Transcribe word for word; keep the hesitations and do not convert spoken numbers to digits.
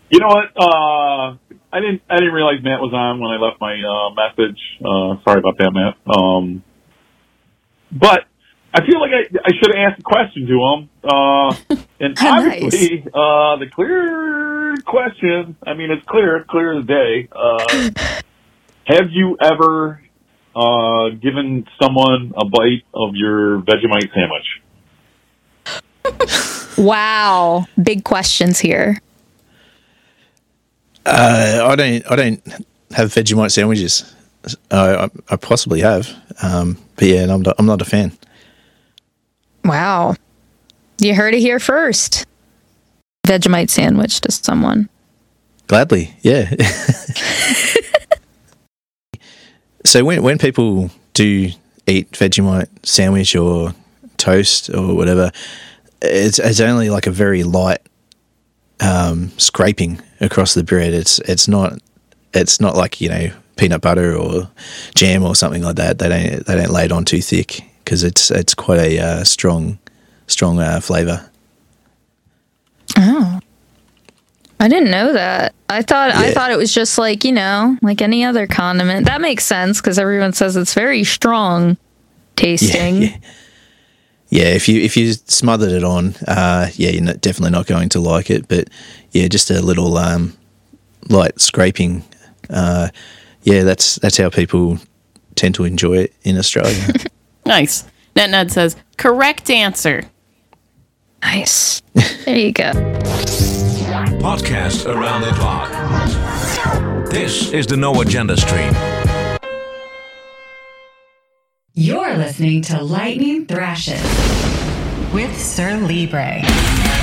You know what? Uh, I didn't. I didn't realize Matt was on when I left my uh, message. Uh, sorry about that, Matt. Um, but I feel like I, I should have asked a question to him. Uh, and obviously, Nice. uh, the clear question. I mean, it's clear, clear as day. Uh, have you ever uh, given someone a bite of your Vegemite sandwich? Wow, big questions here. Uh, I don't. I don't have Vegemite sandwiches. Uh, I, I possibly have, um, but yeah, I'm not, I'm not a fan. Wow, you heard it here first. Vegemite sandwich to someone. Gladly, yeah. So when when people do eat Vegemite sandwich or toast or whatever, it's it's only like a very light um, scraping across the bread. It's it's not it's not like, you know, peanut butter or jam or something like that. They don't they don't lay it on too thick because it's it's quite a uh, strong strong uh, flavour. Oh, I didn't know that. I thought Yeah. I thought it was just like, you know, like any other condiment. That makes sense because everyone says it's very strong tasting. Yeah, yeah. Yeah, if you if you smothered it on, uh, yeah, you're not, definitely not going to like it. But yeah, just a little um, light scraping. Uh, yeah, that's that's how people tend to enjoy it in Australia. Nice. Ned Ned says, correct answer. Nice. There you go. Podcast around the clock. This is the No Agenda Stream. You're listening to Lightning Thrashes with Sir Libre.